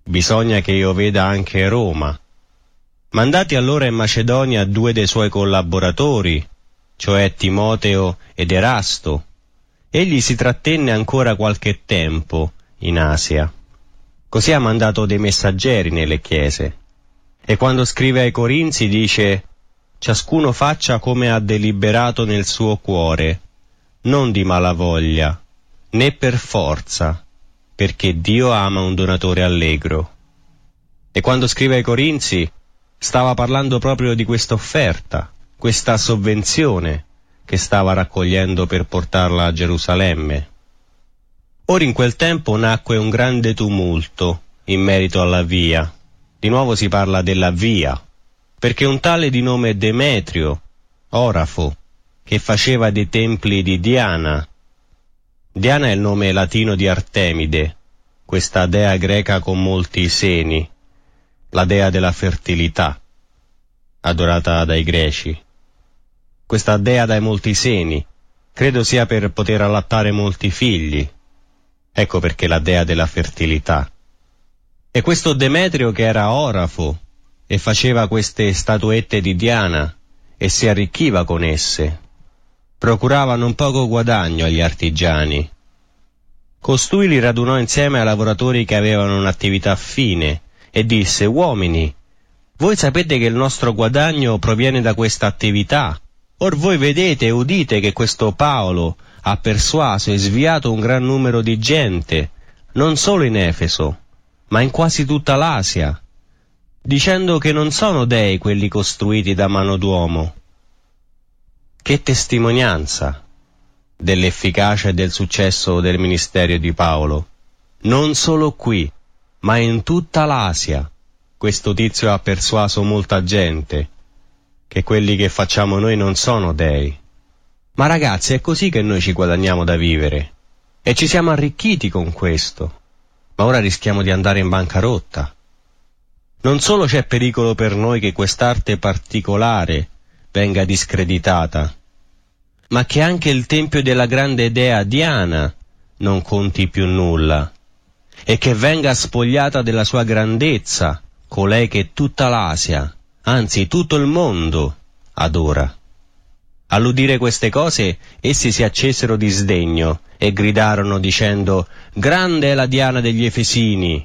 bisogna che io veda anche Roma. Mandati allora in Macedonia 2 dei suoi collaboratori, cioè Timoteo ed Erasto. Egli si trattenne ancora qualche tempo in Asia. Così ha mandato dei messaggeri nelle chiese. E quando scrive ai Corinzi dice: ciascuno faccia come ha deliberato nel suo cuore, non di malavoglia, né per forza, perché Dio ama un donatore allegro. E quando scrive ai Corinzi stava parlando proprio di questa offerta, questa sovvenzione che stava raccogliendo per portarla a Gerusalemme. Ora in quel tempo nacque un grande tumulto in merito alla via. Di nuovo si parla della via, perché un tale di nome Demetrio, orafo, che faceva dei templi di Diana. Diana è il nome latino di Artemide, questa dea greca con molti seni, la dea della fertilità, adorata dai greci. Questa dea dai molti seni, credo sia per poter allattare molti figli. Ecco perché la dea della fertilità. E questo Demetrio che era orafo e faceva queste statuette di Diana e si arricchiva con esse, procurava non poco guadagno agli artigiani. Costui li radunò insieme ai lavoratori che avevano un'attività fine e disse: uomini, voi sapete che il nostro guadagno proviene da questa attività. Or voi vedete e udite che questo Paolo ha persuaso e sviato un gran numero di gente, non solo in Efeso, ma in quasi tutta l'Asia, dicendo che non sono dei quelli costruiti da mano d'uomo. Che testimonianza dell'efficacia e del successo del ministero di Paolo. Non solo qui, ma in tutta l'Asia, questo tizio ha persuaso molta gente che quelli che facciamo noi non sono dei. Ma ragazzi, è così che noi ci guadagniamo da vivere, e ci siamo arricchiti con questo, ma ora rischiamo di andare in bancarotta. Non solo c'è pericolo per noi che quest'arte particolare venga discreditata, ma che anche il tempio della grande dea Diana non conti più nulla, e che venga spogliata della sua grandezza colei che tutta l'Asia, anzi tutto il mondo, adora. All'udire queste cose, essi si accesero di sdegno e gridarono dicendo: grande è la Diana degli Efesini!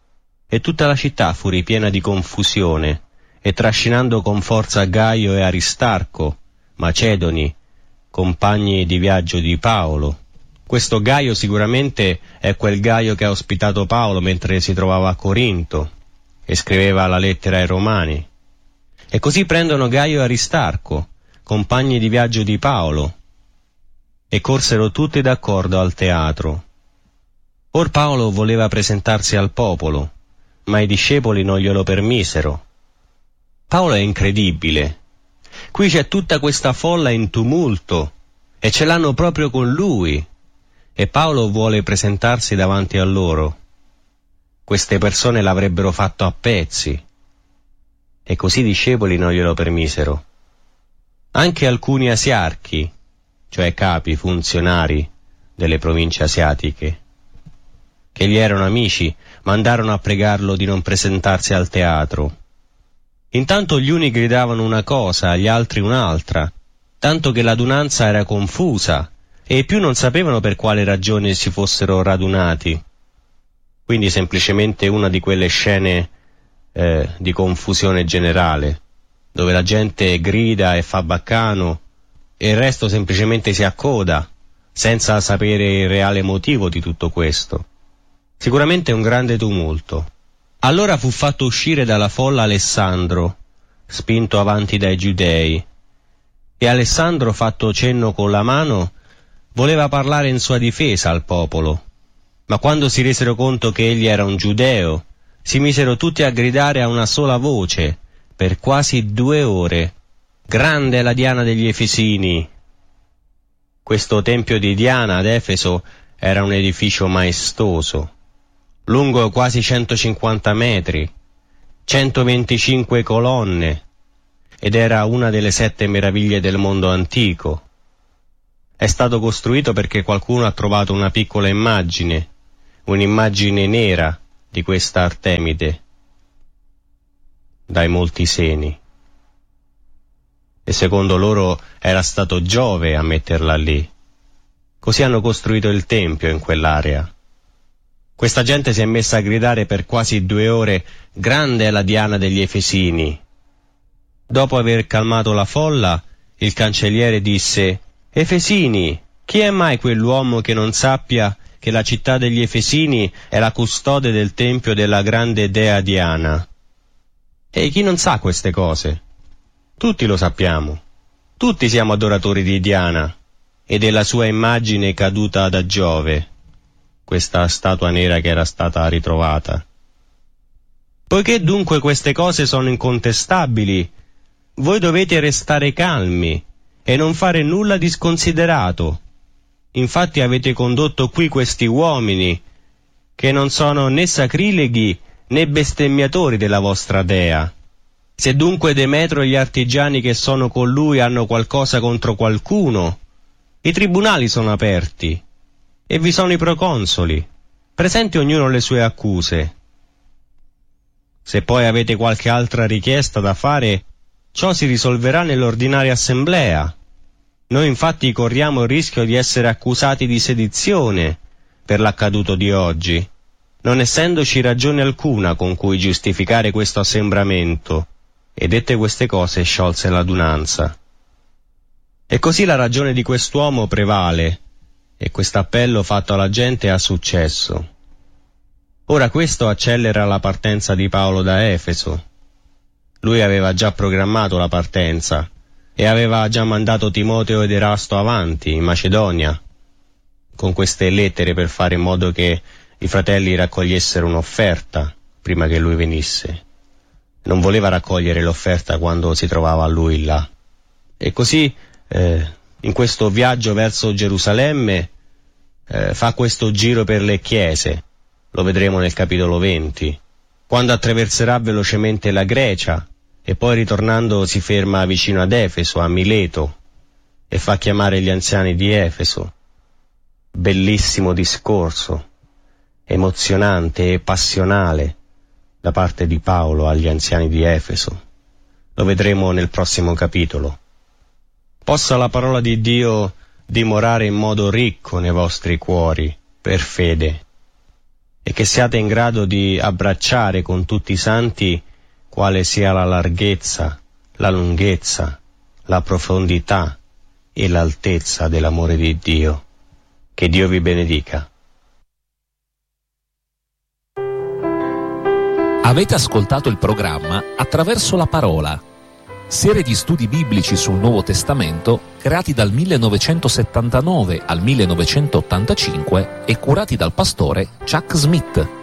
E tutta la città fu ripiena di confusione, e trascinando con forza Gaio e Aristarco, macedoni, compagni di viaggio di Paolo. Questo Gaio sicuramente è quel Gaio che ha ospitato Paolo mentre si trovava a Corinto e scriveva la lettera ai Romani. E così prendono Gaio e Aristarco, compagni di viaggio di Paolo, e corsero tutti d'accordo al teatro. Or Paolo voleva presentarsi al popolo, ma i discepoli non glielo permisero. Paolo è incredibile. Qui c'è tutta questa folla in tumulto, e ce l'hanno proprio con lui, e Paolo vuole presentarsi davanti a loro. Queste persone l'avrebbero fatto a pezzi, e così i discepoli non glielo permisero. Anche alcuni asiarchi, cioè capi, funzionari delle province asiatiche, che gli erano amici, mandarono a pregarlo di non presentarsi al teatro. Intanto gli uni gridavano una cosa, gli altri un'altra, tanto che l'adunanza era confusa, e i più non sapevano per quale ragione si fossero radunati. Quindi semplicemente una di quelle scene di confusione generale, dove la gente grida e fa baccano e il resto semplicemente si accoda, senza sapere il reale motivo di tutto questo. Sicuramente un grande tumulto. Allora fu fatto uscire dalla folla Alessandro, spinto avanti dai giudei, e Alessandro, fatto cenno con la mano, voleva parlare in sua difesa al popolo. Ma quando si resero conto che egli era un giudeo, si misero tutti a gridare a una sola voce, per quasi 2 ore: grande è la Diana degli Efesini! Questo tempio di Diana ad Efeso era un edificio maestoso, lungo quasi 150 metri, 125 colonne, ed era una delle 7 meraviglie del mondo antico. È stato costruito perché qualcuno ha trovato una piccola immagine, un'immagine nera, di questa Artemide dai molti seni. E secondo loro era stato Giove a metterla lì. Così hanno costruito il tempio in quell'area. Questa gente si è messa a gridare per quasi 2 ore: grande è la Diana degli Efesini. Dopo aver calmato la folla, il cancelliere disse: Efesini, chi è mai quell'uomo che non sappia che la città degli Efesini è la custode del tempio della grande dea Diana? E chi non sa queste cose? Tutti lo sappiamo. Tutti siamo adoratori di Diana e della sua immagine caduta da Giove, questa statua nera che era stata ritrovata. Poiché dunque queste cose sono incontestabili, voi dovete restare calmi e non fare nulla di sconsiderato. Infatti avete condotto qui questi uomini, che non sono né sacrileghi né bestemmiatori della vostra dea. Se dunque Demetro e gli artigiani che sono con lui hanno qualcosa contro qualcuno, i tribunali sono aperti, e vi sono i proconsoli. Presenti ognuno le sue accuse. Se poi avete qualche altra richiesta da fare, ciò si risolverà nell'ordinaria assemblea. Noi infatti corriamo il rischio di essere accusati di sedizione per l'accaduto di oggi, non essendoci ragione alcuna con cui giustificare questo assembramento. E dette queste cose sciolse l'adunanza. E così la ragione di quest'uomo prevale, e quest'appello fatto alla gente ha successo. Ora questo accelera la partenza di Paolo da Efeso. Lui aveva già programmato la partenza e aveva già mandato Timoteo ed Erasto avanti in Macedonia con queste lettere per fare in modo che i fratelli raccogliessero un'offerta prima che lui venisse. Non voleva raccogliere l'offerta quando si trovava lui là. E così in questo viaggio verso Gerusalemme fa questo giro per le chiese, lo vedremo nel capitolo 20, quando attraverserà velocemente la Grecia e poi ritornando si ferma vicino ad Efeso, a Mileto, e fa chiamare gli anziani di Efeso. Bellissimo discorso, emozionante e passionale da parte di Paolo agli anziani di Efeso. Lo vedremo nel prossimo capitolo. Possa la parola di Dio dimorare in modo ricco nei vostri cuori per fede, e che siate in grado di abbracciare con tutti i santi quale sia la larghezza, la lunghezza, la profondità e l'altezza dell'amore di Dio. Che Dio vi benedica. Avete ascoltato il programma Attraverso la Parola, serie di studi biblici sul Nuovo Testamento creati dal 1979 al 1985 e curati dal pastore Chuck Smith.